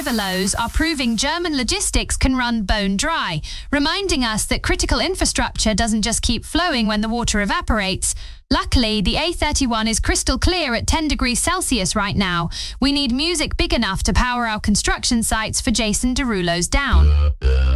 river lows are proving German logistics can run bone dry, reminding us that critical infrastructure doesn't just keep flowing when the water evaporates. Luckily, the A31 is crystal clear at 10 degrees Celsius right now. We need music big enough to power our construction sites for Jason Derulo's Down.